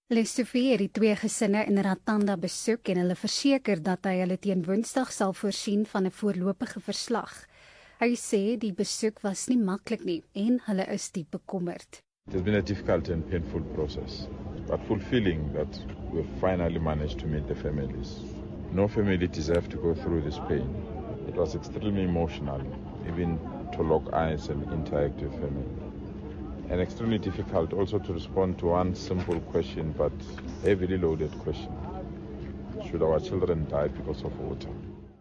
Lesofie het die twee gesinne in Ratanda besoek en hulle verseker dat hy hulle teen Woensdag sal voorsien van 'n voorlopige verslag. Hy sê die besoek was nie maklik nie en hulle is diep bekommerd. It has been a difficult and painful process, but fulfilling that we've finally managed to meet the families. No family deserves to go through this pain. It was extremely emotional, even to lock eyes and interact with family. And extremely difficult also to respond to one simple question, but heavily loaded question. Should our children die because of water?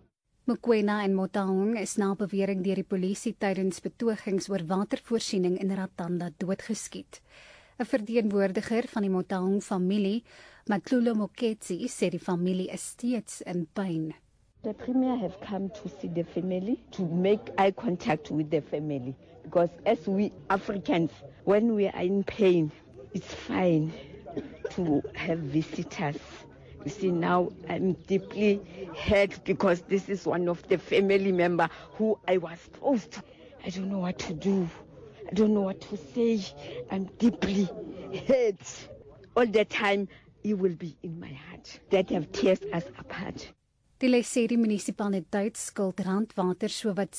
Mokoena en Motaung is na bewering deur die polisie tydens betogings oor watervoorsiening in Ratanda doodgeskiet. 'n Verteenwoordiger van die Motaung familie, Matlulo Moketsi, sê die familie is steeds in pyn. The premier have come to see the family, to make eye contact with the family. Because as we Africans, when we are in pain, it's fine to have visitors. You see, now I'm deeply hurt because this is one of the family member who I was supposed to. I don't know what to do. I don't know what to say. I'm deeply hurt. All the time, he will be in my heart. That have tears us apart. Die Lesedi munisipaliteit skuld Randwater sowat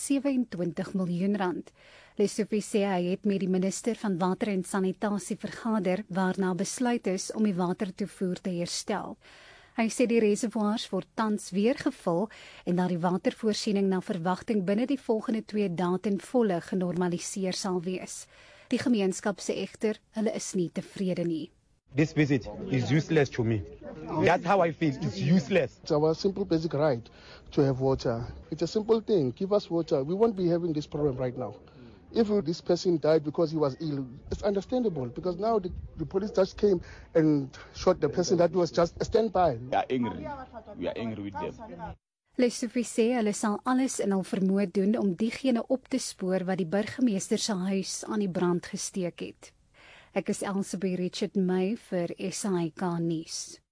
27 miljoen rand. Lesofie sê hy het met die minister van water en sanitasie vergader waarna besluit is om die watertoevoer te herstel. Hy sê die reservoirs word tans weer gevul en dat die watervoorsiening na verwagting binne die volgende 2 dae ten volle genormaliseer sal wees. Die gemeenskap sê egter hulle is nie tevrede nie. This visit is useless to me. That's how I feel. It's useless. It's our simple basic right to have water. It's a simple thing. Give us water. We won't be having this problem right now. If this person died because he was ill, it's understandable because now the police just came and shot the person that was just a standby. We are angry. We are angry with them. Lesofie sê hulle sal alles in hul vermoë doen om diegene op te spoor wat die burgemeester se huis aan die brand gesteek het. Ek is Elsabie Richard May vir SAK nuus.